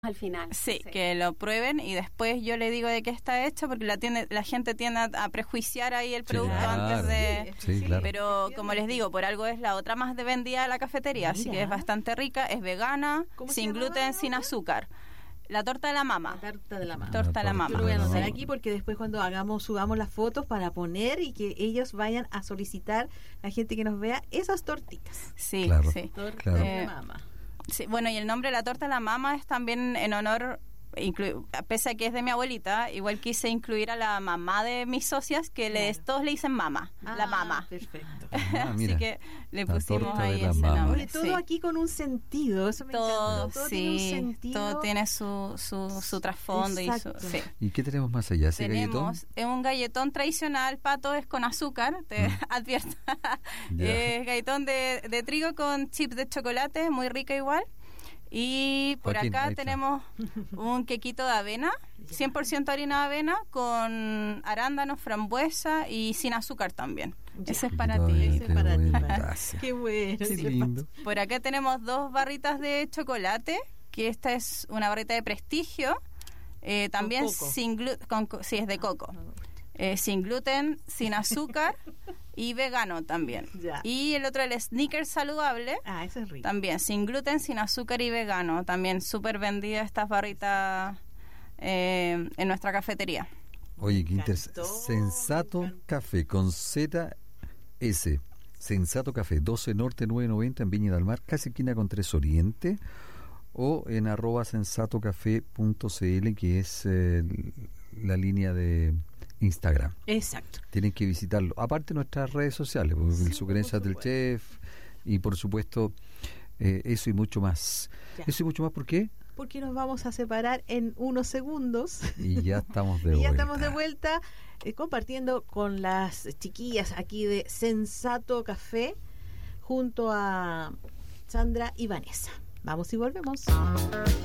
al final. Sí, que lo prueben y después yo le digo de qué está hecho, porque la gente tiende a prejuiciar ahí el producto antes de... Sí, claro. Pero como les digo, por algo es la otra más de vendida de la cafetería, así que es bastante rica, es vegana, sin gluten, sin azúcar. La torta de la mama. La tarta de la mama. Torta de la mama. Yo lo voy a anotar Sí. aquí porque después cuando subamos las fotos para poner y que ellos vayan a solicitar, la gente que nos vea, esas tortitas. Sí, Claro. sí. Torta Claro. de mama. Sí, bueno, y el nombre de la torta de la mama es también en honor, pese a que es de mi abuelita, igual quise incluir a la mamá de mis socias, que todos le dicen mama, la mama. Perfecto. Mira, Así que le la pusimos torta ahí de la ese mama. nombre. Oye, todo Sí. aquí con un sentido, eso me Todo, encantó. Todo sí, tiene un sentido. todo tiene su trasfondo. Exacto. Sí. ¿Y qué tenemos más allá? ¿Ese Tenemos un galletón tradicional, Pato, es con azúcar, te advierto. Ya. Es galletón de trigo con chips de chocolate, muy rica igual. Y por Joaquín, acá ahí está. tenemos un quequito de avena, 100% harina de avena, con arándanos, frambuesa y sin azúcar también. Ya. Ese es para Ay, ti. Ese es para ti. Gracias. Qué bueno. Qué sí, lindo. Por acá tenemos 2 barritas de chocolate, que esta es una barrita de prestigio, también coco. sin gluten, sí, es de coco. Sin gluten, sin azúcar y vegano también. Ya. Y el otro, el Snickers saludable, Ah, eso es rico. también sin gluten, sin azúcar y vegano. También súper vendida estas barritas en nuestra cafetería. Oye, qué Me interesante. encantó, Sensato me encantó. Café con ZS. Sensato Café, 12 Norte 990 en Viña del Mar, casi esquina con 3 Oriente, o en @sensatocafé.cl, que es la línea de Instagram. Exacto. Tienen que visitarlo. Aparte nuestras redes sociales, Sugerencias del supuesto. Chef, y por supuesto eso y mucho más. Ya. Eso y mucho más, ¿por qué? Porque nos vamos a separar en unos segundos. Y ya estamos de Y ya vuelta. estamos de vuelta compartiendo con las chiquillas aquí de Sensato Café junto a Sandra y Vanessa. Vamos y volvemos.